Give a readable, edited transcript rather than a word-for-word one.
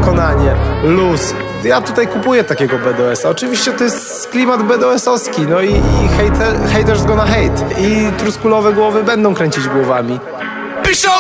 przekonanie, luz. Ja tutaj kupuję takiego BDS-a. Oczywiście to jest klimat BDS-owski, no i haters gonna hate. I truskulowe głowy będą kręcić głowami. Piszą